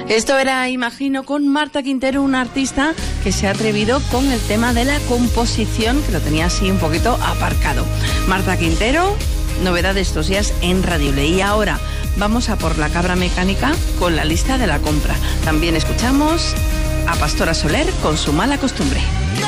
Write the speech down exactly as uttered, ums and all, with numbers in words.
Esto era, imagino, con Marta Quintero, una artista que se ha atrevido con el tema de la composición, que lo tenía así un poquito aparcado. Marta Quintero, novedad de estos días en Radio Le. Y ahora vamos a por la cabra mecánica con la lista de la compra. También escuchamos a Pastora Soler con Su mala costumbre.